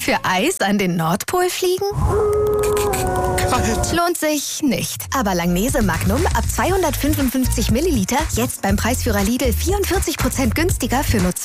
Für Eis an den Nordpol fliegen? Kalt. Lohnt sich nicht. Aber Langnese Magnum ab 255 Milliliter jetzt beim Preisführer Lidl 44% günstiger für nur